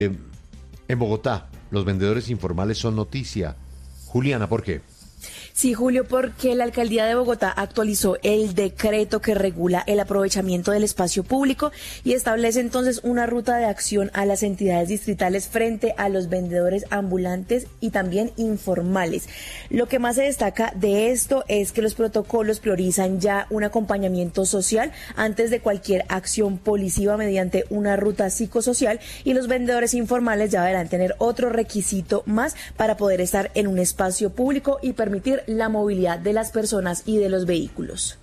En Bogotá, los vendedores informales son noticia. Juliana, ¿por qué? Sí, Julio, porque la Alcaldía de Bogotá actualizó el decreto que regula el aprovechamiento del espacio público y establece entonces una ruta de acción a las entidades distritales frente a los vendedores ambulantes y también informales. Lo que más se destaca de esto es que los protocolos priorizan ya un acompañamiento social antes de cualquier acción policiva mediante una ruta psicosocial, y los vendedores informales ya deberán tener otro requisito más para poder estar en un espacio público y permitir la movilidad de las personas y de los vehículos.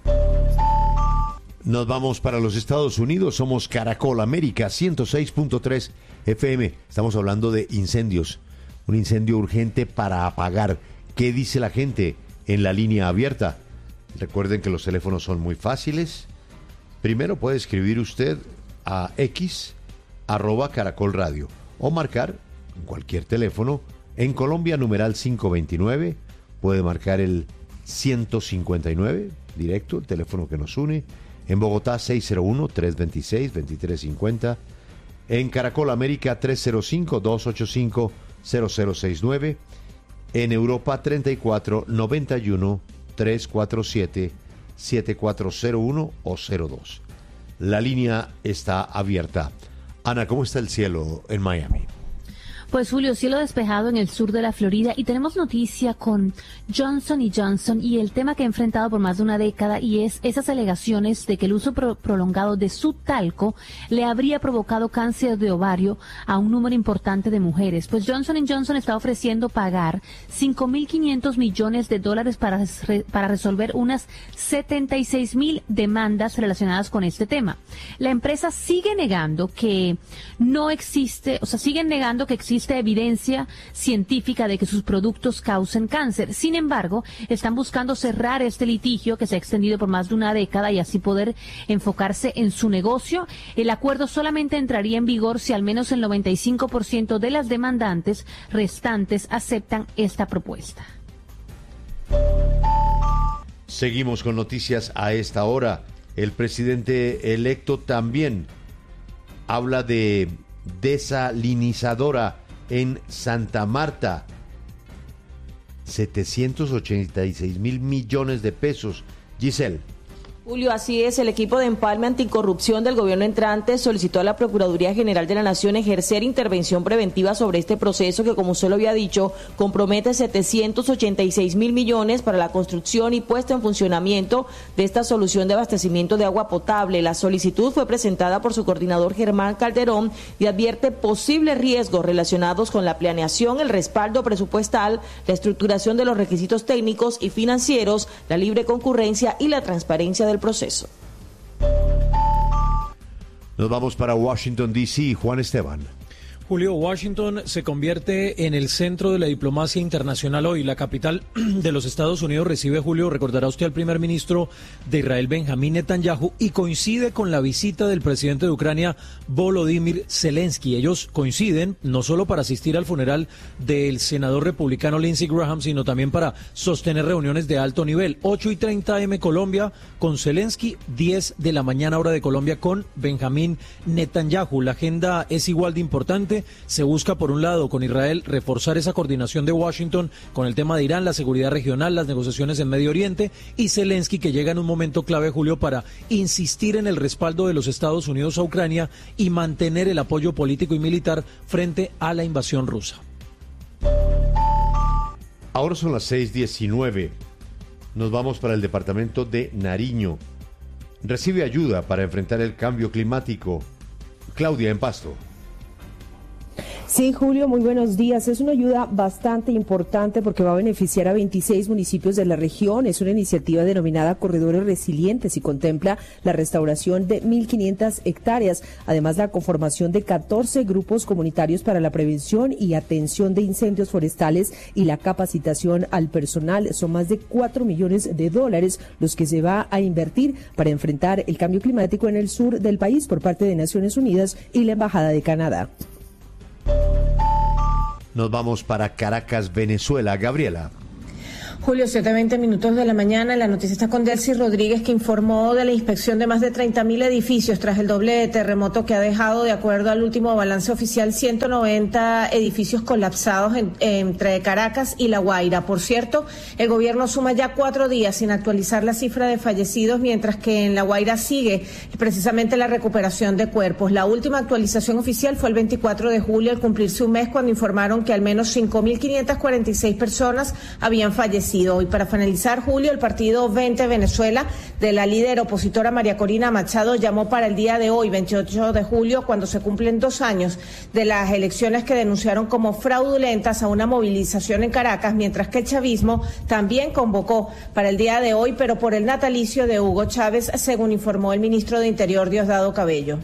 Nos vamos para los Estados Unidos. Somos Caracol América 106.3 FM. Estamos hablando de incendios. Un incendio urgente para apagar. ¿Qué dice la gente en la línea abierta? Recuerden que los teléfonos son muy fáciles. Primero puede escribir usted a @Caracol Radio o marcar en cualquier teléfono. En Colombia, numeral 529. Puede marcar el 159 directo, el teléfono que nos une. En Bogotá, 601-326-2350. En Caracol América, 305-285-0069. En Europa, 34-91-347-7401 o 02. La línea está abierta. Ana, ¿cómo está el cielo en Miami? Pues Julio, cielo despejado en el sur de la Florida, y tenemos noticia con Johnson & Johnson y el tema que ha enfrentado por más de una década, y es esas alegaciones de que el uso prolongado de su talco le habría provocado cáncer de ovario a un número importante de mujeres. Pues Johnson & Johnson está ofreciendo pagar $5.500 millones para resolver unas 76,000 demandas relacionadas con este tema. La empresa sigue negando que existe evidencia científica de que sus productos causen cáncer. Sin embargo, están buscando cerrar este litigio que se ha extendido por más de una década y así poder enfocarse en su negocio. El acuerdo solamente entraría en vigor si al menos el 95% de las demandantes restantes aceptan esta propuesta. Seguimos con noticias a esta hora. El presidente electo también habla de desalinizadora en Santa Marta. 786,000 millones de pesos. Giselle. Julio, así es. El equipo de empalme anticorrupción del gobierno entrante solicitó a la Procuraduría General de la Nación ejercer intervención preventiva sobre este proceso que, como usted lo había dicho, compromete 786,000 millones para la construcción y puesta en funcionamiento de esta solución de abastecimiento de agua potable. La solicitud fue presentada por su coordinador Germán Calderón y advierte posibles riesgos relacionados con la planeación, el respaldo presupuestal, la estructuración de los requisitos técnicos y financieros, la libre concurrencia y la transparencia del proceso. Nos vamos para Washington, D.C. Juan Esteban. Julio, Washington se convierte en el centro de la diplomacia internacional hoy. La capital de los Estados Unidos recibe, Julio, recordará usted, al primer ministro de Israel, Benjamín Netanyahu, y coincide con la visita del presidente de Ucrania, Volodymyr Zelensky. Ellos coinciden no solo para asistir al funeral del senador republicano Lindsey Graham, sino también para sostener reuniones de alto nivel. 8:30 a.m. Colombia con Zelensky, 10 de la mañana hora de Colombia con Benjamín Netanyahu. La agenda es igual de importante. Se busca, por un lado, con Israel, reforzar esa coordinación de Washington con el tema de Irán, la seguridad regional, las negociaciones en Medio Oriente, y Zelensky, que llega en un momento clave, Julio, para insistir en el respaldo de los Estados Unidos a Ucrania y mantener el apoyo político y militar frente a la invasión rusa. Ahora son las 6:19. Nos vamos para el departamento de Nariño. Recibe ayuda para enfrentar el cambio climático. Claudia, en Pasto. Sí, Julio, muy buenos días. Es una ayuda bastante importante porque va a beneficiar a 26 municipios de la región. Es una iniciativa denominada Corredores Resilientes y contempla la restauración de 1.500 hectáreas, además la conformación de 14 grupos comunitarios para la prevención y atención de incendios forestales y la capacitación al personal. Son más de $4 millones los que se va a invertir para enfrentar el cambio climático en el sur del país por parte de Naciones Unidas y la Embajada de Canadá. Nos vamos para Caracas, Venezuela. Gabriela. Julio, 7:20 de la mañana. La noticia está con Delcy Rodríguez, que informó de la inspección de más de 30.000 edificios tras el doble terremoto que ha dejado, de acuerdo al último balance oficial, 190 edificios colapsados entre Caracas y La Guaira. Por cierto, el gobierno suma ya 4 días sin actualizar la cifra de fallecidos, mientras que en La Guaira sigue precisamente la recuperación de cuerpos. La última actualización oficial fue el 24 de julio, al cumplirse un mes, cuando informaron que al menos 5.546 personas habían fallecido. Y para finalizar, Julio, el partido 20 Venezuela de la líder opositora María Corina Machado llamó para el día de hoy, 28 de julio, cuando se cumplen 2 años de las elecciones que denunciaron como fraudulentas, a una movilización en Caracas, mientras que el chavismo también convocó para el día de hoy, pero por el natalicio de Hugo Chávez, según informó el ministro de Interior, Diosdado Cabello.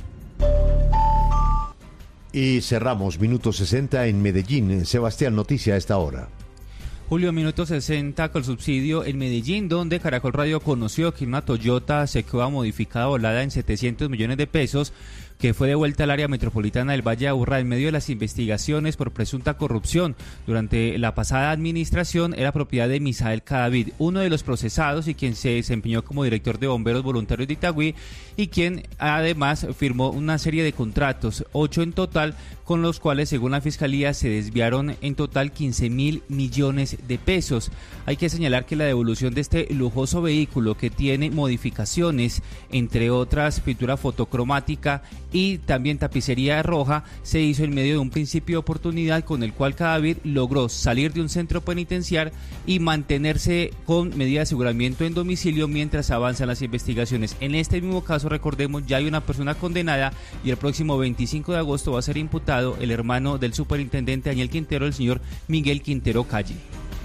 Y cerramos, minuto 60 en Medellín. Sebastián, noticia a esta hora. Julio, minuto 60 con subsidio en Medellín, donde Caracol Radio conoció que una Toyota Sequoia modificada volada en 700 millones de pesos, que fue devuelta al área metropolitana del Valle de Aburrá en medio de las investigaciones por presunta corrupción durante la pasada administración, era propiedad de Misael Cadavid, uno de los procesados y quien se desempeñó como director de bomberos voluntarios de Itagüí, y quien además firmó una serie de contratos, 8 en total, con los cuales, según la Fiscalía, se desviaron en total 15.000 millones de pesos. Hay que señalar que la devolución de este lujoso vehículo, que tiene modificaciones, entre otras pintura fotocromática y también tapicería roja, se hizo en medio de un principio de oportunidad con el cual Cadavid logró salir de un centro penitenciario y mantenerse con medida de aseguramiento en domicilio mientras avanzan las investigaciones. En este mismo caso, recordemos, ya hay una persona condenada, y el próximo 25 de agosto va a ser imputado el hermano del superintendente Daniel Quintero, el señor Miguel Quintero Calle.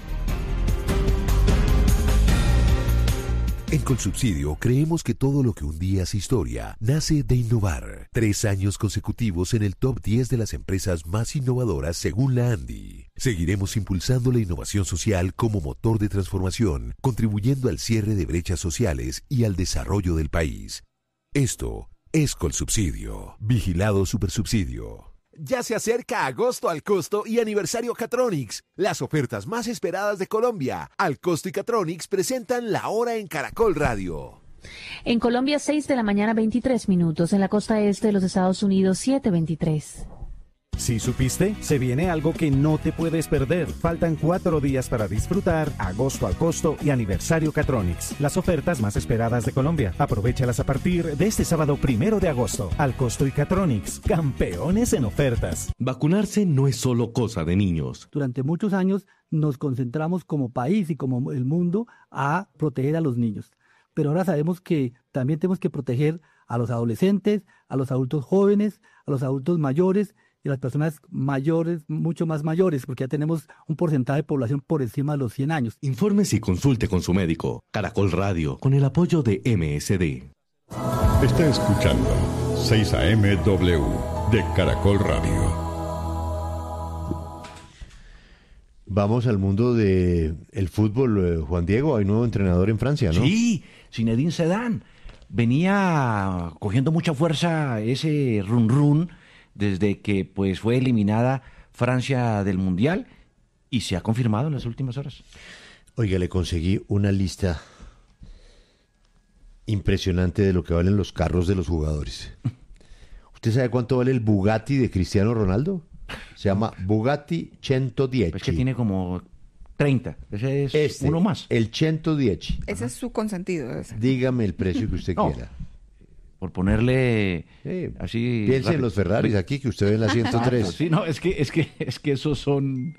En Colsubsidio creemos que todo lo que un día es historia nace de innovar. 3 años consecutivos en el top 10 de las empresas más innovadoras según la ANDI. Seguiremos impulsando la innovación social como motor de transformación, contribuyendo al cierre de brechas sociales y al desarrollo del país. Esto es Colsubsidio. Vigilado Supersubsidio. Ya se acerca agosto al costo y aniversario Catronics, las ofertas más esperadas de Colombia. Al costo y Catronics presentan la hora en Caracol Radio. En Colombia, 6 de la mañana, 23 minutos. En la costa este de los Estados Unidos, 7:23. ¿Sí supiste? Se viene algo que no te puedes perder. Faltan 4 días para disfrutar agosto al costo y aniversario Catronics, las ofertas más esperadas de Colombia. Aprovéchalas a partir de este sábado 1 de agosto. Al costo y Catronics, campeones en ofertas. Vacunarse no es solo cosa de niños. Durante muchos años nos concentramos como país y como el mundo a proteger a los niños. Pero ahora sabemos que también tenemos que proteger a los adolescentes, a los adultos jóvenes, a los adultos mayores y las personas mayores, mucho más mayores, porque ya tenemos un porcentaje de población por encima de los 100 años. Infórmese y consulte con su médico. Caracol Radio, con el apoyo de MSD. Está escuchando 6 AM/W de Caracol Radio. Vamos al mundo del fútbol, Juan Diego. Hay nuevo entrenador en Francia, ¿no? Sí, Zinedine Zidane. Venía cogiendo mucha fuerza ese run desde que pues fue eliminada Francia del Mundial, y se ha confirmado en las últimas horas. Oiga, le conseguí una lista impresionante de lo que valen los carros de los jugadores. ¿Usted sabe cuánto vale el Bugatti de Cristiano Ronaldo? Se llama Bugatti 110. Es que tiene como 30. Ese es uno más. El 110. Ese es su consentido. Ese. Dígame el precio que usted quiera. Por ponerle así. Piense rápido. en los Ferraris aquí que usted ve en la 103. Sí, no, es que esos son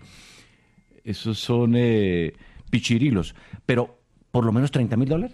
pichirilos. Pero por lo menos $30,000.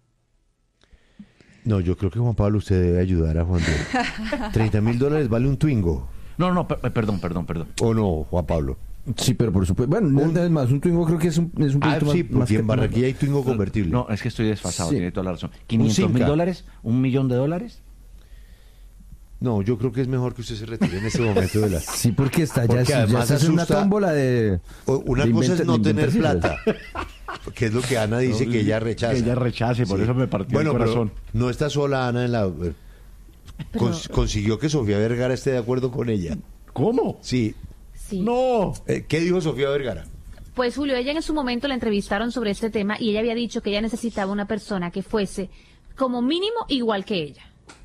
No, yo creo que Juan Pablo usted debe ayudar a Juan Diego. $30,000 vale un Twingo. No, perdón. ¿O no, Juan Pablo? Sí, pero por supuesto. Bueno, además, un Twingo creo que es un poquito sí, más. Porque en Barranquilla hay Twingo convertible. No, es que estoy desfasado, Sí. tiene toda la razón. $500,000, $1,000,000. No, yo creo que es mejor que usted se retire en este momento de la... Sí, porque está ya, Porque además ya se hace una asusta- tómbola de... Una de cosa es no de tener inventar plata, que es lo que Ana dice que ella rechaza. Que ella rechace, por eso me partió el corazón. Pero no está sola Ana en la... consiguió que Sofía Vergara esté de acuerdo con ella. ¿Cómo? Sí. Sí. No. ¿Qué dijo Sofía Vergara? Pues Julio, ella en su momento la entrevistaron sobre este tema y ella había dicho que ella necesitaba una persona que fuese como mínimo igual que ella.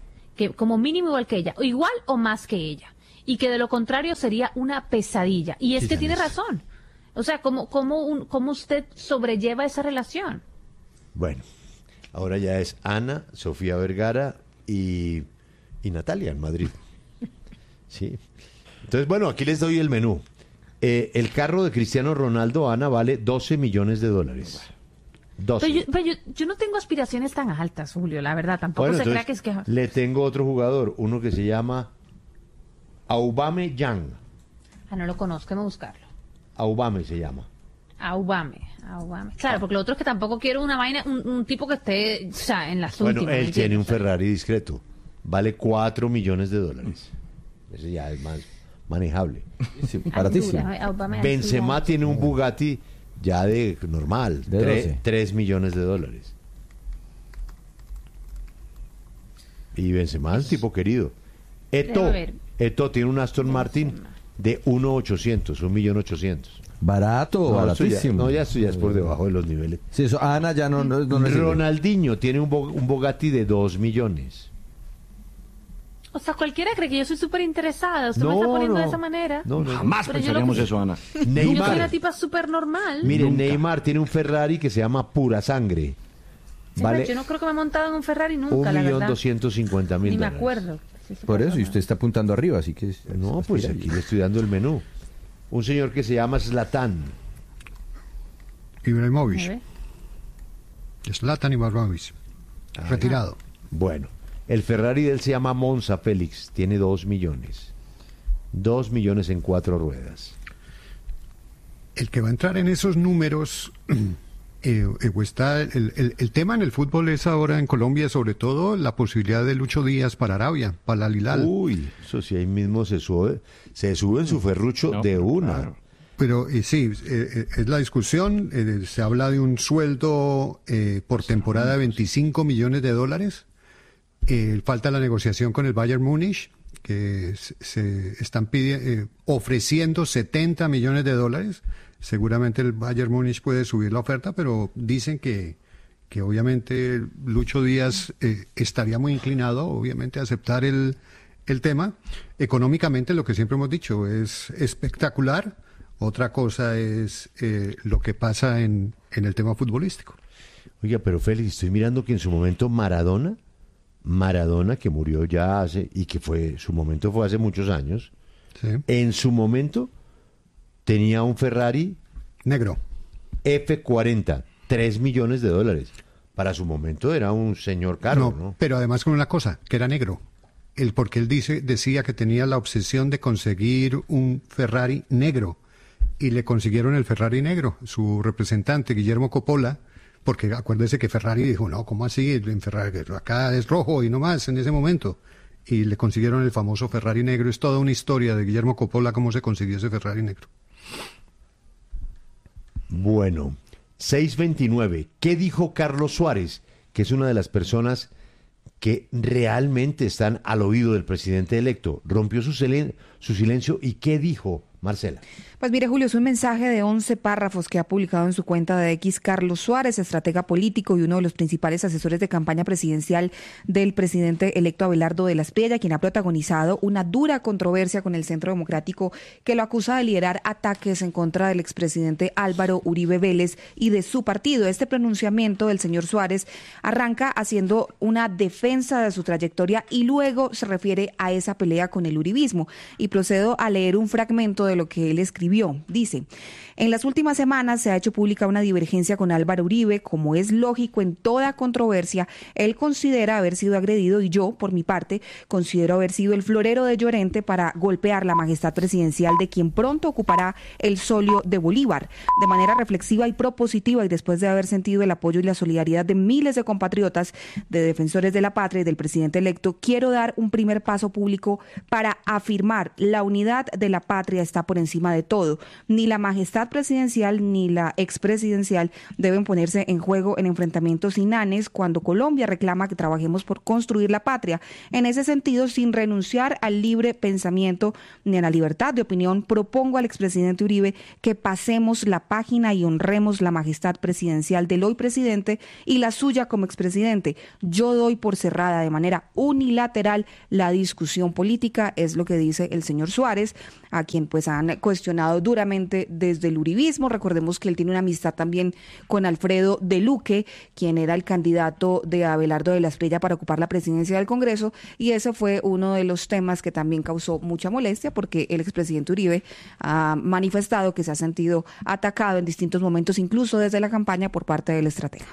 O igual o más que ella. Y que de lo contrario sería una pesadilla. Y es que tiene razón. O sea, ¿cómo usted sobrelleva esa relación? Bueno, ahora ya es Ana, Sofía Vergara y Natalia en Madrid. Sí. Entonces, bueno, aquí les doy el menú. El carro de Cristiano Ronaldo, Ana, vale $12 millones. 12. Pero yo no tengo aspiraciones tan altas, Julio, la verdad. Tampoco se crea que es que... Le tengo otro jugador, uno que se llama Aubameyang. No lo conozco, déjame buscarlo. Aubame se llama. Aubame. Claro, porque lo otro es que tampoco quiero una vaina, un tipo que esté, o sea, en las últimas. Bueno, él tiene un Ferrari discreto. Vale $4 millones. Ese ya es más manejable. Sí, baratísimo. Benzema tiene un Bugatti ya de normal, de $3 millones. Y Benzema es un tipo querido. Eto'o tiene un Aston Martin de 1.800.000. Barato, baratísimo. Ya esto ya es por debajo de los niveles. Sí, eso, Ana ya no Ronaldinho tiene un Bugatti de 2 millones. O sea, cualquiera cree que yo soy súper interesada. Usted me está poniendo de esa manera. No. Jamás pensaríamos eso, Ana. Neymar. Yo soy una tipa súper normal. Mire, Neymar tiene un Ferrari que se llama Pura Sangre. Vale, yo no creo que me he montado en un Ferrari nunca, la verdad. $1.250.000. Ni me acuerdo. Por eso, y usted está apuntando arriba, así que... No, pues aquí le estoy dando el menú. Un señor que se llama Zlatan Ibrahimovic. Zlatan Ibrahimovic. Retirado. Bueno, el Ferrari de él se llama Monza Félix. Tiene 2 millones. 2 millones en 4 ruedas. El que va a entrar en esos números... está el tema en el fútbol es ahora en Colombia, sobre todo la posibilidad de Lucho Díaz para Arabia, para Al Hilal. Uy, eso sí, ahí mismo se sube en su ferrucho de una. Claro. Pero sí, es la discusión, se habla de un sueldo por temporada de $25 millones. Falta la negociación con el Bayern Múnich, que se están ofreciendo $70 millones. Seguramente el Bayern Múnich puede subir la oferta, pero dicen que obviamente Lucho Díaz estaría muy inclinado, obviamente, a aceptar el tema. Económicamente, lo que siempre hemos dicho, es espectacular. Otra cosa es lo que pasa en el tema futbolístico. Oiga, pero Félix, estoy mirando que en su momento Maradona, que murió ya hace, y que su momento fue hace muchos años, sí. En su momento... tenía un Ferrari negro F40, $3 millones. Para su momento era un señor caro, ¿no? Pero además con una cosa, que era negro. Porque él decía que tenía la obsesión de conseguir un Ferrari negro. Y le consiguieron el Ferrari negro. Su representante, Guillermo Coppola, porque acuérdese que Ferrari dijo, no, ¿cómo así? En Ferrari, acá es rojo y no más en ese momento. Y le consiguieron el famoso Ferrari negro. Es toda una historia de Guillermo Coppola, cómo se consiguió ese Ferrari negro. Bueno, 6:29. ¿Qué dijo Carlos Suárez? Que es una de las personas que realmente están al oído del presidente electo. Rompió su silencio. ¿Y qué dijo, Marcela? Pues mire, Julio, es un mensaje de 11 párrafos que ha publicado en su cuenta de X Carlos Suárez, estratega político y uno de los principales asesores de campaña presidencial del presidente electo Abelardo de la Espriella, quien ha protagonizado una dura controversia con el Centro Democrático que lo acusa de liderar ataques en contra del expresidente Álvaro Uribe Vélez y de su partido. Este pronunciamiento del señor Suárez arranca haciendo una defensa de su trayectoria y luego se refiere a esa pelea con el uribismo. Y procedo a leer un fragmento de lo que él escribió. Dice: en las últimas semanas se ha hecho pública una divergencia con Álvaro Uribe. Como es lógico en toda controversia, él considera haber sido agredido y yo, por mi parte, considero haber sido el florero de Llorente para golpear la majestad presidencial de quien pronto ocupará el solio de Bolívar. De manera reflexiva y propositiva, y después de haber sentido el apoyo y la solidaridad de miles de compatriotas, de defensores de la patria y del presidente electo, quiero dar un primer paso público para afirmar la unidad de la patria está por encima de todo. Ni la majestad presidencial ni la expresidencial deben ponerse en juego en enfrentamientos inanes cuando Colombia reclama que trabajemos por construir la patria. En ese sentido, sin renunciar al libre pensamiento ni a la libertad de opinión, propongo al expresidente Uribe que pasemos la página y honremos la majestad presidencial del hoy presidente y la suya como expresidente. Yo doy por cerrada de manera unilateral la discusión política, es lo que dice el señor Suárez, a quien pues han cuestionado duramente desde el uribismo. Recordemos que él tiene una amistad también con Alfredo de Luque, quien era el candidato de Abelardo de la Espriella para ocupar la presidencia del Congreso, y ese fue uno de los temas que también causó mucha molestia porque el expresidente Uribe ha manifestado que se ha sentido atacado en distintos momentos, incluso desde la campaña, por parte del estratega.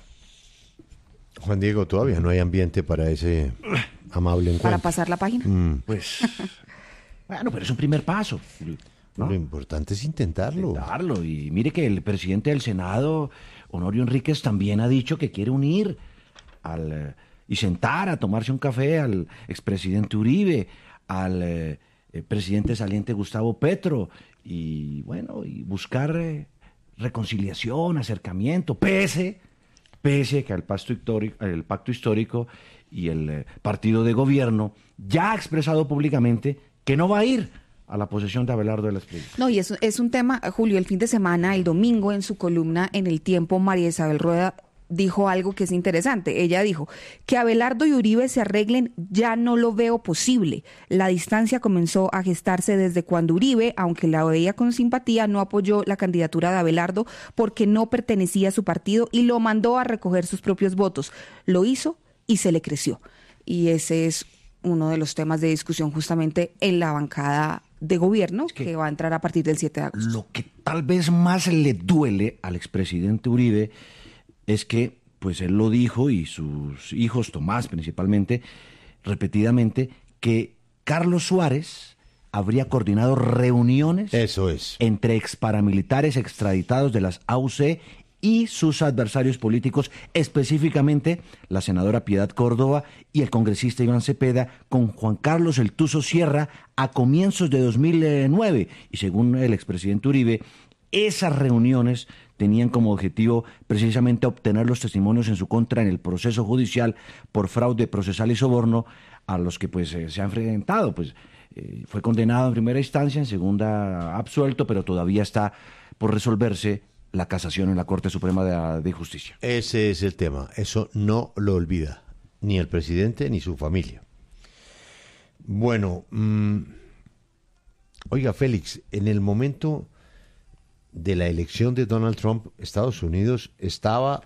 Juan Diego, todavía no hay ambiente para ese amable encuentro. ¿Para pasar la página? Pues, bueno, pero es un primer paso, ¿no? Lo importante es intentarlo. Y mire que el presidente del Senado, Honorio Enríquez, también ha dicho que quiere unir y sentar a tomarse un café al expresidente Uribe, al presidente saliente Gustavo Petro, y bueno, y buscar reconciliación, acercamiento, pese que el pacto histórico y el partido de gobierno ya ha expresado públicamente que no va a ir a la posesión de Abelardo de la Espriella. No, y eso es un tema, Julio, el fin de semana, el domingo, en su columna en El Tiempo, María Isabel Rueda dijo algo que es interesante. Ella dijo que Abelardo y Uribe se arreglen, ya no lo veo posible. La distancia comenzó a gestarse desde cuando Uribe, aunque la veía con simpatía, no apoyó la candidatura de Abelardo porque no pertenecía a su partido y lo mandó a recoger sus propios votos. Lo hizo y se le creció. Y ese es uno de los temas de discusión justamente en la bancada de gobierno que va a entrar a partir del 7 de agosto. Lo que tal vez más le duele al expresidente Uribe es que, pues él lo dijo, y sus hijos, Tomás principalmente, repetidamente, que Carlos Suárez habría coordinado reuniones entre exparamilitares extraditados de las AUC y sus adversarios políticos, específicamente la senadora Piedad Córdoba y el congresista Iván Cepeda, con Juan Carlos El Tuzo Sierra a comienzos de 2009. Y según el expresidente Uribe, esas reuniones tenían como objetivo precisamente obtener los testimonios en su contra en el proceso judicial por fraude procesal y soborno a los que pues se ha enfrentado. Pues fue condenado en primera instancia, en segunda absuelto, pero todavía está por resolverse la casación en la Corte Suprema de Justicia. Ese es el tema, eso no lo olvida ni el presidente ni su familia. Bueno, oiga, Félix, en el momento de la elección de Donald Trump, Estados Unidos está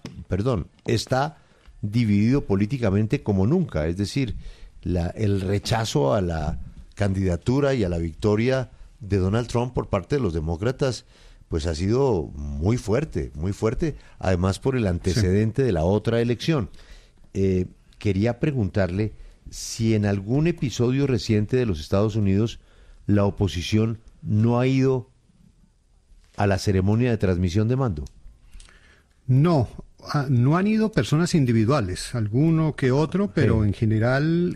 dividido políticamente como nunca, es decir, el rechazo a la candidatura y a la victoria de Donald Trump por parte de los demócratas pues ha sido muy fuerte, además por el antecedente de la otra elección. Quería preguntarle si en algún episodio reciente de los Estados Unidos la oposición no ha ido a la ceremonia de transmisión de mando. No han ido personas individuales, alguno que otro, pero en general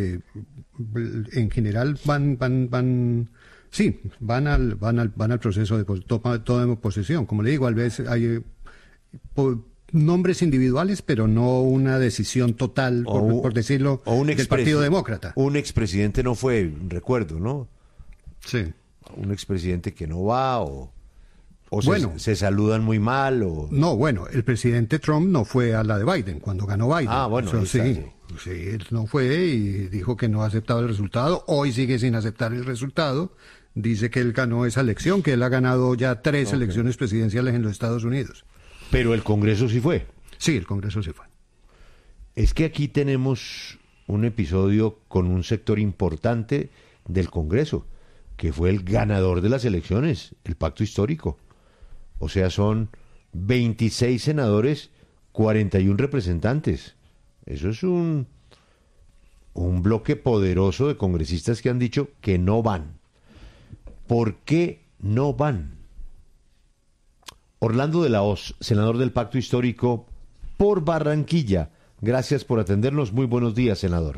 van al proceso de toma de posesión. Como le digo, a veces hay nombres individuales, pero no una decisión total, por decirlo, del Partido Demócrata. Un expresidente no fue, recuerdo, ¿no? Sí. Un expresidente que no va o se saludan muy mal o... No, bueno, el presidente Trump no fue a la de Biden cuando ganó Biden. Ah, bueno, sí, él no fue y dijo que no aceptaba el resultado. Hoy sigue sin aceptar el resultado. Dice que él ganó esa elección, que él ha ganado ya 3 elecciones presidenciales en los Estados Unidos. Pero el Congreso sí fue. Sí, el Congreso sí fue. Es que aquí tenemos un episodio con un sector importante del Congreso, que fue el ganador de las elecciones, el pacto histórico. O sea, son 26 senadores, 41 representantes. Eso es un bloque poderoso de congresistas que han dicho que no van. ¿Por qué no van? Orlando de la Hoz, senador del Pacto Histórico por Barranquilla. Gracias por atendernos. Muy buenos días, senador.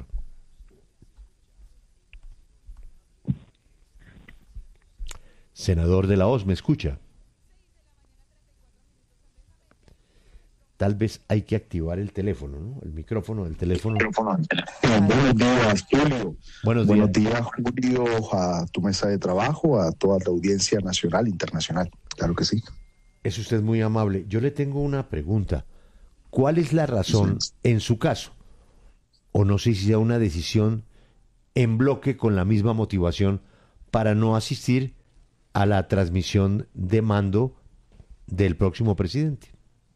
Senador de la Hoz, ¿me escucha? Tal vez hay que activar el teléfono, ¿no? El micrófono del teléfono. Buenos días, Julio. Buenos días, Julio, a tu mesa de trabajo, a toda la audiencia nacional e internacional. Claro que sí. Es usted muy amable. Yo le tengo una pregunta. ¿Cuál es la razón, en su caso, o no sé si sea una decisión en bloque con la misma motivación, para no asistir a la transmisión de mando del próximo presidente?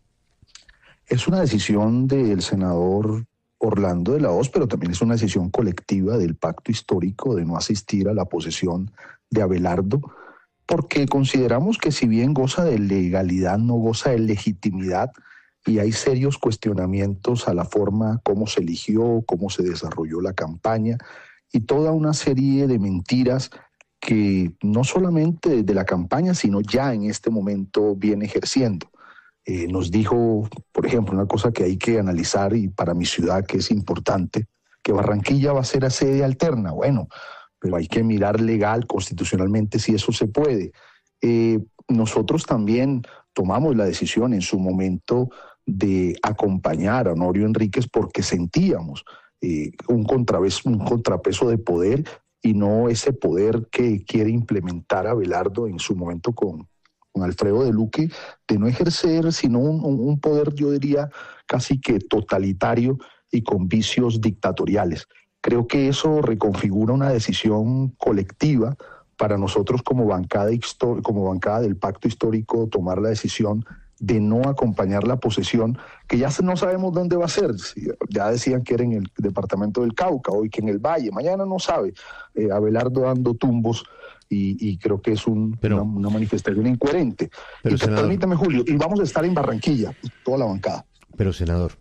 Es una decisión del senador Orlando de la Hoz, pero también es una decisión colectiva del pacto histórico de no asistir a la posesión de Abelardo, porque consideramos que si bien goza de legalidad, no goza de legitimidad, y hay serios cuestionamientos a la forma cómo se eligió, cómo se desarrolló la campaña, y toda una serie de mentiras que no solamente desde la campaña, sino ya en este momento viene ejerciendo. Nos dijo, por ejemplo, una cosa que hay que analizar, y para mi ciudad que es importante, que Barranquilla va a ser sede alterna. Bueno, pero hay que mirar legal, constitucionalmente, si eso se puede. Nosotros también tomamos la decisión en su momento de acompañar a Honorio Enríquez porque sentíamos un contrapeso de poder, y no ese poder que quiere implementar Abelardo en su momento con Alfredo de Luque, de no ejercer sino un poder, yo diría, casi que totalitario y con vicios dictatoriales. Creo que eso reconfigura una decisión colectiva para nosotros como bancada del pacto histórico, tomar la decisión de no acompañar la posesión, que ya no sabemos dónde va a ser. Ya decían que era en el departamento del Cauca, hoy que en el Valle, mañana no sabe. Abelardo dando tumbos, y creo que es una manifestación incoherente. Pero, senador, permítame, Julio, y vamos a estar en Barranquilla, toda la bancada. Pero, senador,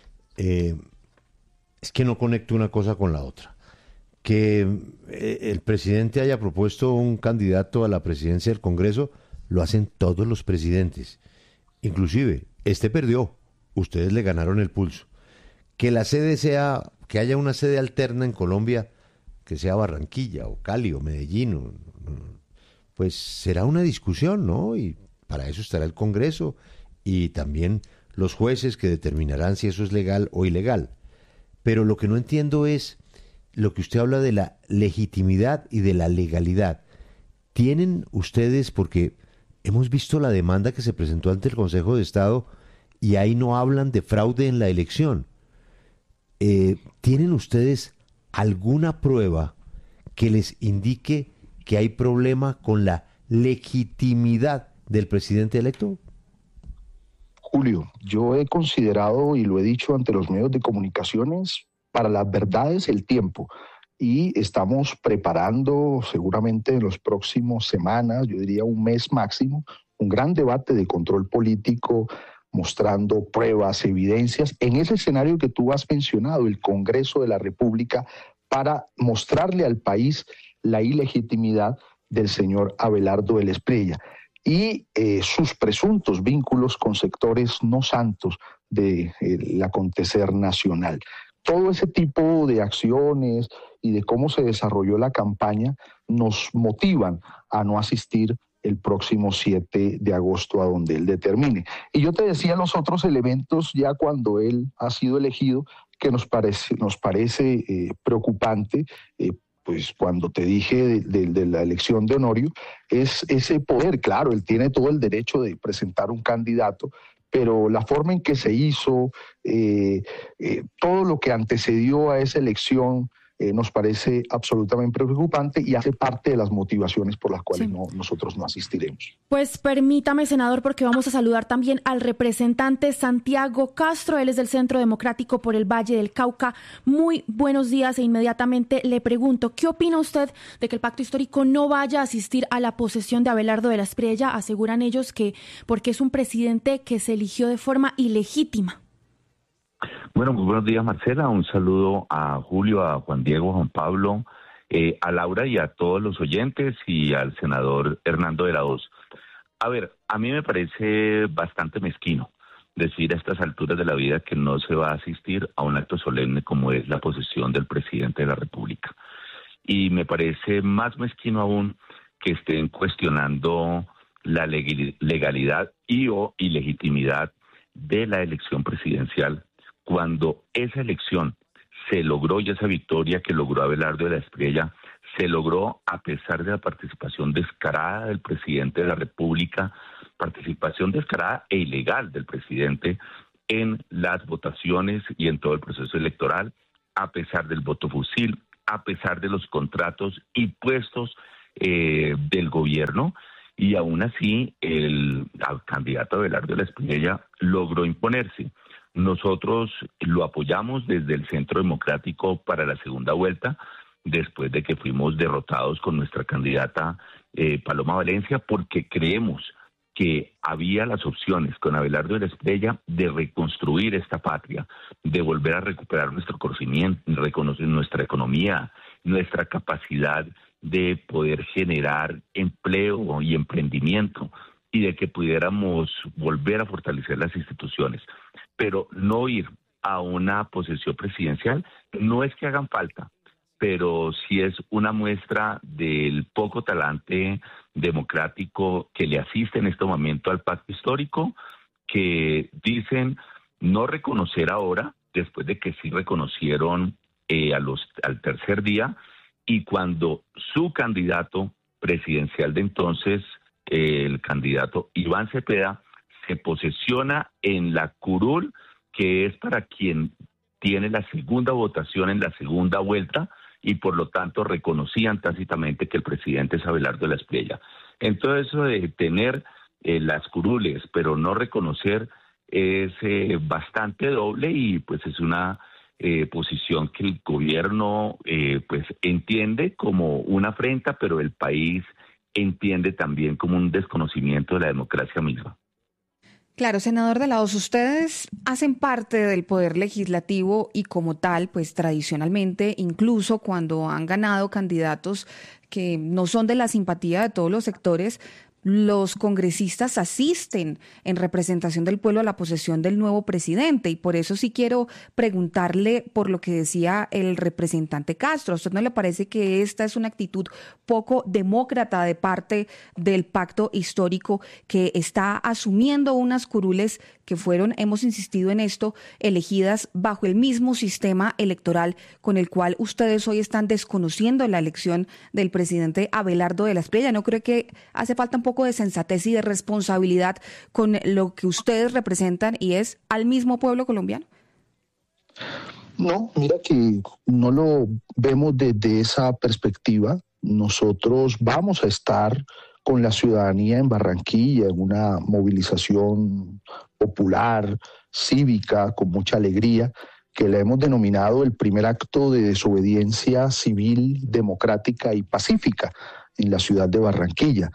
es que no conecto una cosa con la otra. Que el presidente haya propuesto un candidato a la presidencia del Congreso, lo hacen todos los presidentes. Inclusive, este perdió, ustedes le ganaron el pulso. Que la sede sea, que haya una sede alterna en Colombia, que sea Barranquilla o Cali o Medellín, pues será una discusión, ¿no? Y para eso estará el Congreso y también los jueces que determinarán si eso es legal o ilegal. Pero lo que no entiendo es lo que usted habla de la legitimidad y de la legalidad. ¿Tienen ustedes, porque hemos visto la demanda que se presentó ante el Consejo de Estado y ahí no hablan de fraude en la elección, ¿tienen ustedes alguna prueba que les indique que hay problema con la legitimidad del presidente electo? Julio, yo he considerado y lo he dicho ante los medios de comunicaciones, para las verdades el tiempo, y estamos preparando seguramente en los próximos semanas, yo diría un mes máximo, un gran debate de control político, mostrando pruebas, evidencias, en ese escenario que tú has mencionado, el Congreso de la República, para mostrarle al país la ilegitimidad del señor Abelardo de la Espriella y sus presuntos vínculos con sectores no santos del acontecer nacional. Todo ese tipo de acciones y de cómo se desarrolló la campaña nos motivan a no asistir el próximo 7 de agosto a donde él determine. Y yo te decía los otros elementos ya cuando él ha sido elegido, que nos parece preocupante, pues cuando te dije de la elección de Honorio, es ese poder. Claro, él tiene todo el derecho de presentar un candidato, pero la forma en que se hizo, todo lo que antecedió a esa elección, nos parece absolutamente preocupante y hace parte de las motivaciones por las cuales nosotros no asistiremos. Pues permítame, senador, porque vamos a saludar también al representante Santiago Castro. Él es del Centro Democrático por el Valle del Cauca. Muy buenos días, e inmediatamente le pregunto, ¿qué opina usted de que el pacto histórico no vaya a asistir a la posesión de Abelardo de la Espriella? Aseguran ellos que porque es un presidente que se eligió de forma ilegítima. Bueno, muy buenos días, Marcela. Un saludo a Julio, a Juan Diego, a Juan Pablo, a Laura y a todos los oyentes y al senador Hernando de la Hoz. A ver, a mí me parece bastante mezquino decir a estas alturas de la vida que no se va a asistir a un acto solemne como es la posesión del presidente de la República. Y me parece más mezquino aún que estén cuestionando la legalidad y o ilegitimidad de la elección presidencial, cuando esa elección se logró y esa victoria que logró Abelardo de la Espriella se logró a pesar de la participación descarada del presidente de la República, participación descarada e ilegal del presidente en las votaciones y en todo el proceso electoral, a pesar del voto fusil, a pesar de los contratos y puestos del gobierno, y aún así el candidato Abelardo de la Espriella logró imponerse. Nosotros lo apoyamos desde el Centro Democrático para la segunda vuelta, después de que fuimos derrotados con nuestra candidata Paloma Valencia, porque creemos que había las opciones con Abelardo de la Espriella de reconstruir esta patria, de volver a recuperar nuestro conocimiento, reconocer nuestra economía, nuestra capacidad de poder generar empleo y emprendimiento, y de que pudiéramos volver a fortalecer las instituciones. Pero no ir a una posesión presidencial no es que hagan falta, pero sí es una muestra del poco talante democrático que le asiste en este momento al pacto histórico, que dicen no reconocer ahora, después de que sí reconocieron al tercer día, y cuando su candidato presidencial de entonces, el candidato Iván Cepeda, se posesiona en la curul, que es para quien tiene la segunda votación en la segunda vuelta, y por lo tanto reconocían tácitamente que el presidente es Abelardo de la Espriella. Entonces, eso de tener las curules, pero no reconocer, es bastante doble, y pues es una posición que el gobierno pues entiende como una afrenta, pero el país entiende también como un desconocimiento de la democracia misma. Claro, senador de la Hoz, ustedes hacen parte del poder legislativo y como tal, pues tradicionalmente, incluso cuando han ganado candidatos que no son de la simpatía de todos los sectores, los congresistas asisten en representación del pueblo a la posesión del nuevo presidente, y por eso sí quiero preguntarle por lo que decía el representante Castro. ¿A usted no le parece que esta es una actitud poco demócrata de parte del pacto histórico, que está asumiendo unas curules que fueron, hemos insistido en esto, elegidas bajo el mismo sistema electoral con el cual ustedes hoy están desconociendo la elección del presidente Abelardo de la Espriella? ¿No creo que hace falta un poco de sensatez y de responsabilidad con lo que ustedes representan, y es al mismo pueblo colombiano? No, mira que no lo vemos desde esa perspectiva. Nosotros vamos a estar con la ciudadanía en Barranquilla en una movilización popular, cívica, con mucha alegría, que la hemos denominado el primer acto de desobediencia civil, democrática y pacífica en la ciudad de Barranquilla.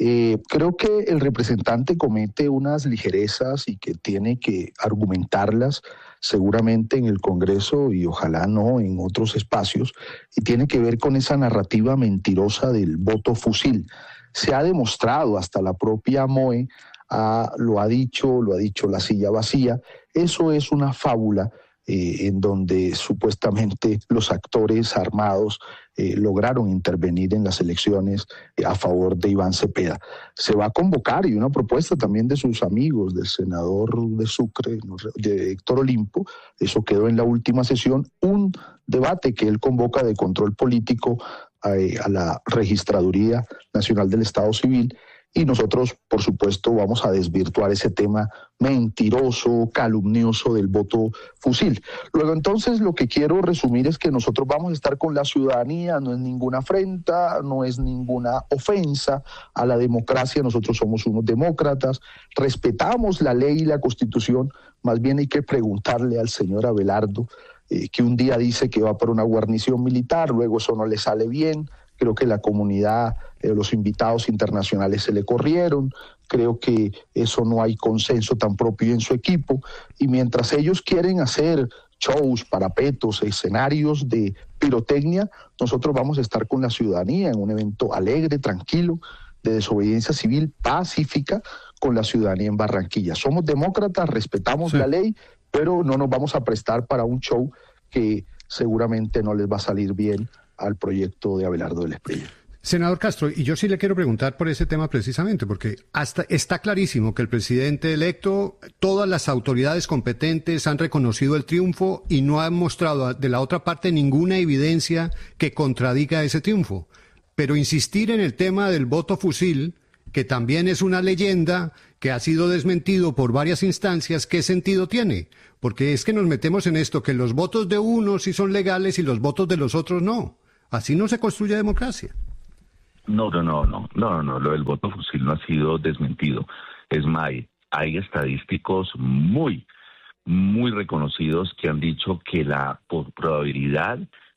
Creo que el representante comete unas ligerezas y que tiene que argumentarlas seguramente en el Congreso y ojalá no en otros espacios, y tiene que ver con esa narrativa mentirosa del voto fusil. Se ha demostrado, hasta la propia MOE lo ha dicho la silla vacía, eso es una fábula en donde supuestamente los actores armados lograron intervenir en las elecciones a favor de Iván Cepeda. Se va a convocar, y una propuesta también de sus amigos, del senador de Sucre, de Héctor Olimpo, eso quedó en la última sesión, un debate que él convoca de control político a la Registraduría Nacional del Estado Civil, y nosotros, por supuesto, vamos a desvirtuar ese tema mentiroso, calumnioso del voto fusil. Luego, entonces, lo que quiero resumir es que nosotros vamos a estar con la ciudadanía, no es ninguna afrenta, no es ninguna ofensa a la democracia. Nosotros somos unos demócratas, respetamos la ley y la Constitución. Más bien hay que preguntarle al señor Abelardo, que un día dice que va por una guarnición militar, luego eso no le sale bien. Creo que la comunidad, los invitados internacionales se le corrieron. Creo que eso no hay consenso tan propio en su equipo. Y mientras ellos quieren hacer shows, parapetos, escenarios de pirotecnia, nosotros vamos a estar con la ciudadanía en un evento alegre, tranquilo, de desobediencia civil, pacífica, con la ciudadanía en Barranquilla. Somos demócratas, respetamos la ley, pero no nos vamos a prestar para un show que seguramente no les va a salir bien al proyecto de Abelardo de la Espriella. Senador Castro, y yo sí le quiero preguntar por ese tema precisamente, porque hasta está clarísimo que el presidente electo, todas las autoridades competentes han reconocido el triunfo y no han mostrado de la otra parte ninguna evidencia que contradiga ese triunfo. Pero insistir en el tema del voto fusil, que también es una leyenda que ha sido desmentido por varias instancias, ¿qué sentido tiene? Porque es que nos metemos en esto, que los votos de unos sí son legales y los votos de los otros no. Así no se construye democracia. No, lo del voto fusil no ha sido desmentido. Es más, hay estadísticos muy reconocidos que han dicho que la probabilidad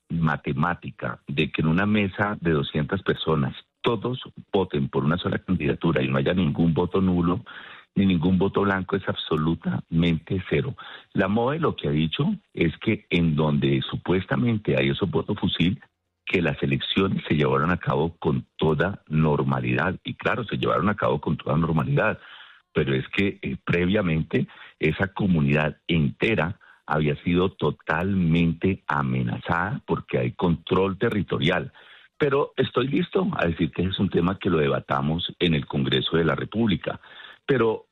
matemática de que en una mesa de 200 personas todos voten por una sola candidatura y no haya ningún voto nulo ni ningún voto blanco es absolutamente cero. La MOE lo que ha dicho es que en donde supuestamente hay esos votos fusil, que las elecciones se llevaron a cabo con toda normalidad. Y claro, se llevaron a cabo con toda normalidad, pero es que previamente esa comunidad entera había sido totalmente amenazada porque hay control territorial. Pero estoy listo a decir que es un tema que lo debatamos en el Congreso de la República. Pero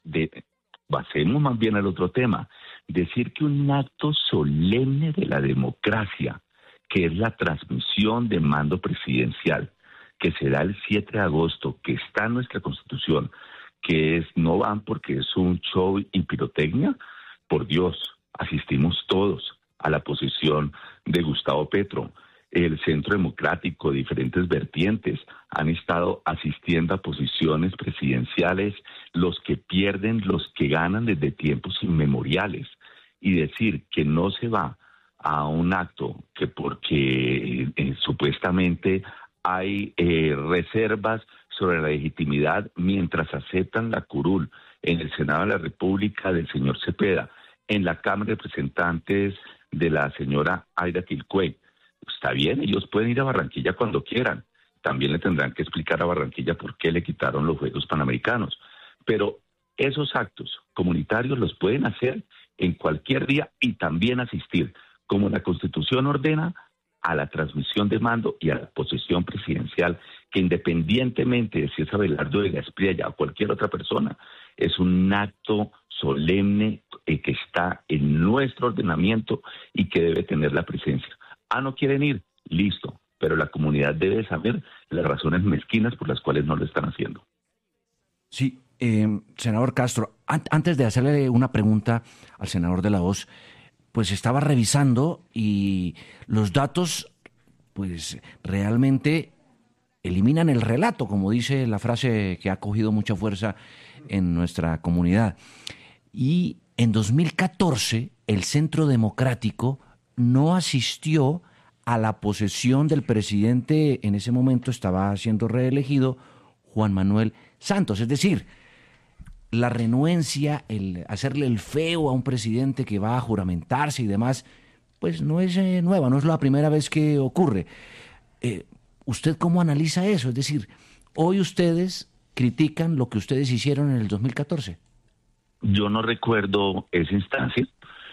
pasemos más bien al otro tema. Decir que un acto solemne de la democracia, que es la transmisión de mando presidencial, que se da el 7 de agosto, que está en nuestra Constitución, que es no van porque es un show y pirotecnia, por Dios, asistimos todos a la posición de Gustavo Petro. El Centro Democrático, diferentes vertientes, han estado asistiendo a posiciones presidenciales, los que pierden, los que ganan desde tiempos inmemoriales. Y decir que no se va a un acto que porque supuestamente hay reservas sobre la legitimidad mientras aceptan la curul en el Senado de la República del señor Cepeda, en la Cámara de Representantes de la señora Aida Quilcué. Está bien, ellos pueden ir a Barranquilla cuando quieran. También le tendrán que explicar a Barranquilla por qué le quitaron los Juegos Panamericanos. Pero esos actos comunitarios los pueden hacer en cualquier día y también asistir, como la Constitución ordena, a la transmisión de mando y a la posesión presidencial, que independientemente de si es Abelardo de la Espriella o cualquier otra persona, es un acto solemne que está en nuestro ordenamiento y que debe tener la presencia. ¿No quieren ir? Listo, pero la comunidad debe saber las razones mezquinas por las cuales no lo están haciendo. Sí, senador Castro, antes de hacerle una pregunta al senador de la Voz, pues estaba revisando y los datos pues realmente eliminan el relato, como dice la frase que ha cogido mucha fuerza en nuestra comunidad. Y en 2014 el Centro Democrático no asistió a la posesión del presidente, en ese momento estaba siendo reelegido, Juan Manuel Santos. Es decir, la renuencia, el hacerle el feo a un presidente que va a juramentarse y demás, pues no es nueva, no es la primera vez que ocurre. ¿Usted cómo analiza eso? Es decir, hoy ustedes critican lo que ustedes hicieron en el 2014. Yo no recuerdo esa instancia.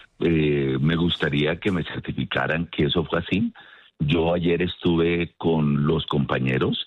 Me gustaría que me certificaran que eso fue así. Yo ayer estuve con los compañeros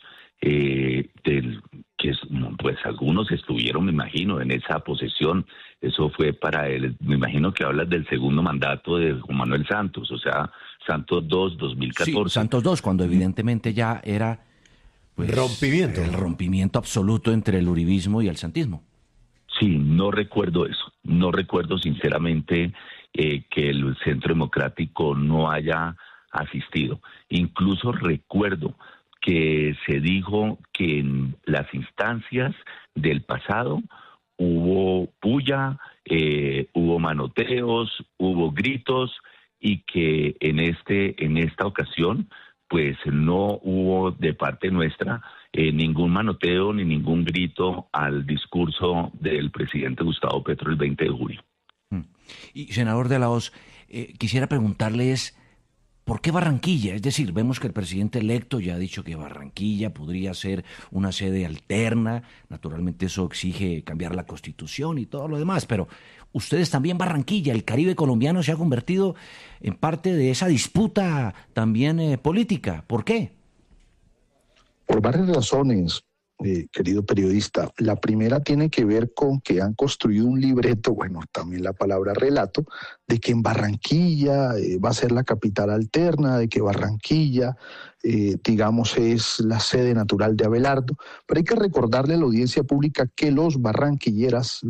pues algunos estuvieron, me imagino, en esa posesión. Eso fue me imagino que hablas del segundo mandato de Juan Manuel Santos, o sea, Santos II, 2014. Sí, Santos II, cuando evidentemente ya era pues, el rompimiento absoluto entre el uribismo y el santismo. Sí, no recuerdo eso. No recuerdo sinceramente que el Centro Democrático no haya asistido. Incluso recuerdo que se dijo que en las instancias del pasado hubo puya, hubo manoteos, hubo gritos y que en esta ocasión pues no hubo de parte nuestra ningún manoteo ni ningún grito al discurso del presidente Gustavo Petro el 20 de julio. Y senador de la Hoz, quisiera preguntarles ¿por qué Barranquilla? Es decir, vemos que el presidente electo ya ha dicho que Barranquilla podría ser una sede alterna. Naturalmente eso exige cambiar la Constitución y todo lo demás, pero ustedes también Barranquilla, el Caribe colombiano se ha convertido en parte de esa disputa también política. ¿Por qué? por varias razones, querido periodista. La primera tiene que ver con que han construido un libreto, bueno, también la palabra relato, de que en Barranquilla va a ser la capital alterna, de que Barranquilla, digamos, es la sede natural de Abelardo. Pero hay que recordarle a la audiencia pública que los barranquilleros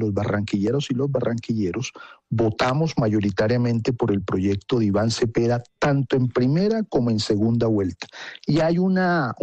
y los barranquilleros votamos mayoritariamente por el proyecto de Iván Cepeda, tanto en primera como en segunda vuelta. Y hay un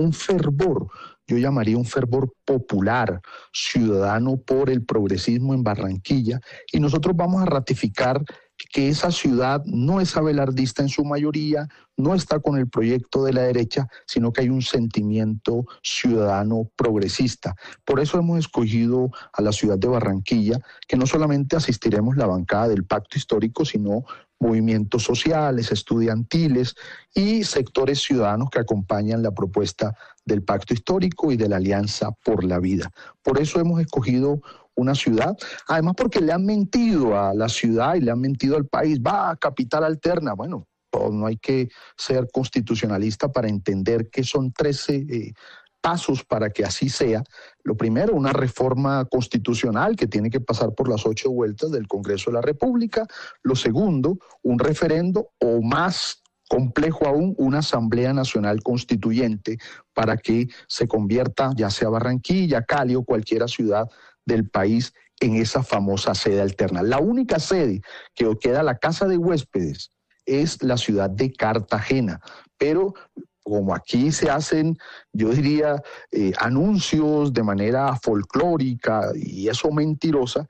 fervor, yo llamaría un fervor popular, ciudadano por el progresismo en Barranquilla, y nosotros vamos a ratificar que esa ciudad no es abelardista en su mayoría, no está con el proyecto de la derecha, sino que hay un sentimiento ciudadano progresista. Por eso hemos escogido a la ciudad de Barranquilla, que no solamente asistiremos la bancada del Pacto Histórico, sino movimientos sociales, estudiantiles y sectores ciudadanos que acompañan la propuesta del Pacto Histórico y de la Alianza por la Vida. Por eso hemos escogido una ciudad, además porque le han mentido a la ciudad y le han mentido al país, va a capital alterna. Bueno, no hay que ser constitucionalista para entender que son 13 pasos para que así sea. Lo primero, una reforma constitucional que tiene que pasar por las 8 vueltas del Congreso de la República. Lo segundo, un referendo, o más complejo aún, una Asamblea Nacional Constituyente para que se convierta, ya sea Barranquilla, Cali o cualquier ciudad del país, en esa famosa sede alterna. La única sede que queda, la casa de huéspedes, es la ciudad de Cartagena, pero como aquí se hacen, yo diría, anuncios de manera folclórica y eso mentirosa,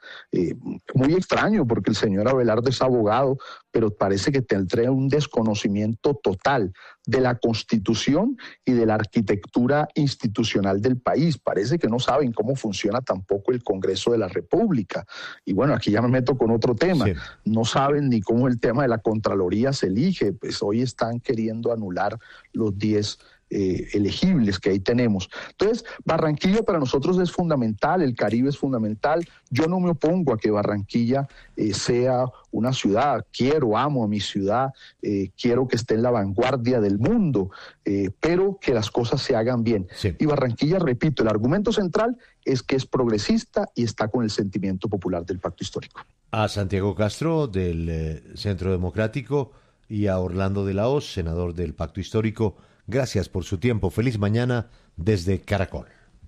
muy extraño porque el señor Abelardo es abogado, pero parece que tendrá un desconocimiento total de la Constitución y de la arquitectura institucional del país. Parece que no saben cómo funciona tampoco el Congreso de la República. Y bueno, aquí ya me meto con otro tema. Sí. No saben ni cómo el tema de la Contraloría se elige. Pues hoy están queriendo anular los 10 elegibles que ahí tenemos. Entonces, Barranquilla para nosotros es fundamental, el Caribe es fundamental. Yo no me opongo a que Barranquilla sea una ciudad, amo a mi ciudad, quiero que esté en la vanguardia del mundo, pero que las cosas se hagan bien. Sí. Y Barranquilla, repito, el argumento central es que es progresista y está con el sentimiento popular del Pacto Histórico. A Santiago Castro del Centro Democrático y a Orlando de la Hoz, senador del Pacto Histórico, gracias por su tiempo. Feliz mañana desde Caracol.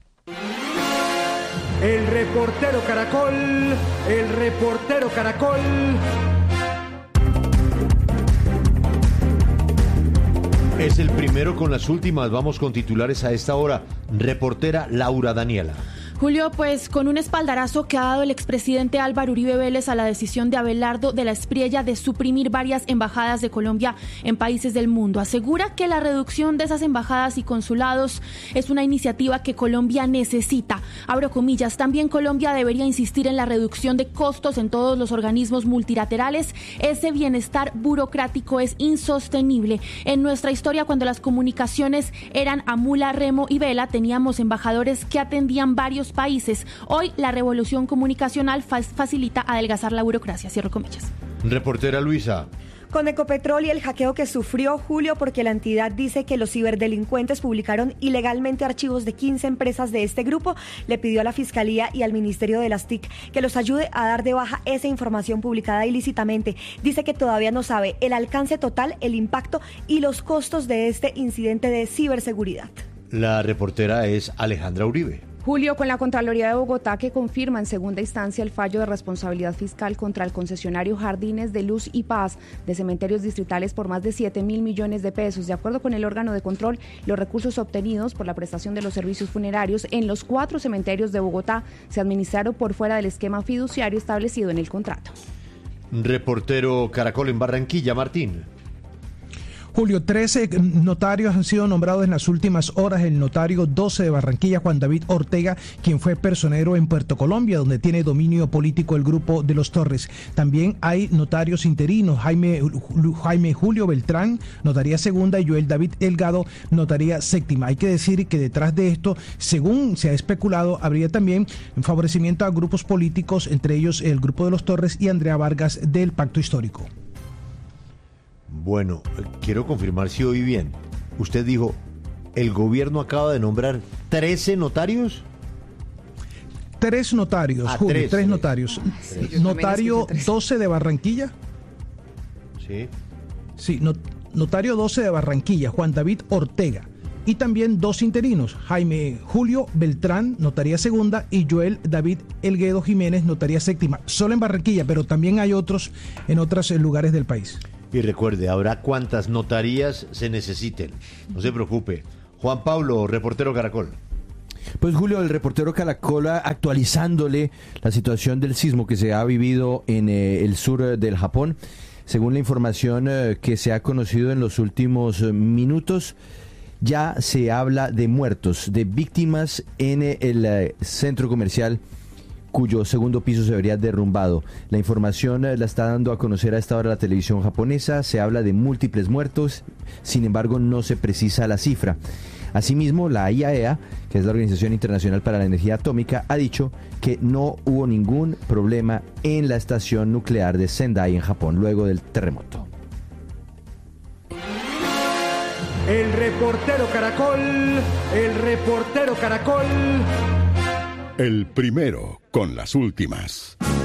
El reportero Caracol, el reportero Caracol. Es el primero con las últimas. Vamos con titulares a esta hora. Reportera Laura Daniela. Julio, pues con un espaldarazo que ha dado el expresidente Álvaro Uribe Vélez a la decisión de Abelardo de la Espriella de suprimir varias embajadas de Colombia en países del mundo. Asegura que la reducción de esas embajadas y consulados es una iniciativa que Colombia necesita. Abro comillas, también Colombia debería insistir en la reducción de costos en todos los organismos multilaterales. Ese bienestar burocrático es insostenible. En nuestra historia, cuando las comunicaciones eran a mula, remo y vela, teníamos embajadores que atendían varios países. Hoy la revolución comunicacional facilita adelgazar la burocracia. Cierro comillas. Reportera Luisa. Con Ecopetrol y el hackeo que sufrió Julio, porque la entidad dice que los ciberdelincuentes publicaron ilegalmente archivos de 15 empresas de este grupo, le pidió a la Fiscalía y al Ministerio de las TIC que los ayude a dar de baja esa información publicada ilícitamente. Dice que todavía no sabe el alcance total, el impacto y los costos de este incidente de ciberseguridad. La reportera es Alejandra Uribe. Julio, con la Contraloría de Bogotá que confirma en segunda instancia el fallo de responsabilidad fiscal contra el concesionario Jardines de Luz y Paz de cementerios distritales por más de 7.000 millones de pesos. De acuerdo con el órgano de control, los recursos obtenidos por la prestación de los servicios funerarios en los 4 cementerios de Bogotá se administraron por fuera del esquema fiduciario establecido en el contrato. Reportero Caracol en Barranquilla, Martín. Julio, 13 notarios han sido nombrados en las últimas horas. El notario 12 de Barranquilla, Juan David Ortega, quien fue personero en Puerto Colombia, donde tiene dominio político el grupo de los Torres. También hay notarios interinos, Jaime Julio Beltrán, notaría segunda, y Joel David Delgado, notaría séptima. Hay que decir que detrás de esto, según se ha especulado, habría también favorecimiento a grupos políticos, entre ellos el grupo de los Torres y Andrea Vargas del Pacto Histórico. Bueno, quiero confirmar si oí bien. Usted dijo el gobierno acaba de nombrar 13 notarios. 3 notarios, Julio, 3 notarios. Notario 12 de Barranquilla. Sí. Sí, notario 12 de Barranquilla, Juan David Ortega. Y también 2 interinos, Jaime Julio Beltrán, notaría segunda, y Joel David Elguedo Jiménez, notaría séptima. Solo en Barranquilla, pero también hay otros en otros lugares del país. Y recuerde, habrá cuantas notarías se necesiten. No se preocupe. Juan Pablo, reportero Caracol. Pues Julio, el reportero Caracol, actualizándole la situación del sismo que se ha vivido en el sur del Japón. Según la información que se ha conocido en los últimos minutos, ya se habla de muertos, de víctimas en el centro comercial cuyo segundo piso se vería derrumbado. La información la está dando a conocer a esta hora la televisión japonesa. Se habla de múltiples muertos, sin embargo no se precisa la cifra. Asimismo, la IAEA, que es la Organización Internacional para la Energía Atómica, ha dicho que no hubo ningún problema en la estación nuclear de Sendai en Japón luego del terremoto. El reportero Caracol. El primero con las últimas.